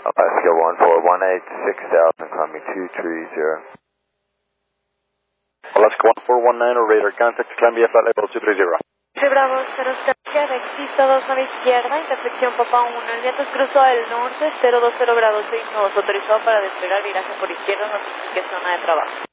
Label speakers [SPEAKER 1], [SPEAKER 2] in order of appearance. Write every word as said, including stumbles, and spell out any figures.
[SPEAKER 1] Alaska one four one eight six thousand, climbing two three zero.
[SPEAKER 2] Alaska one four one nine, radar contact, climbing flight level two three zero.
[SPEAKER 3] Sí, Bravo, cero izquierda, exista dos nueve izquierda, intersección Papa uno, el viento es cruzado del norte, cero dos cero grados seis nudos, autorizado para despegar, viraje por izquierda, no sé qué zona de trabajo.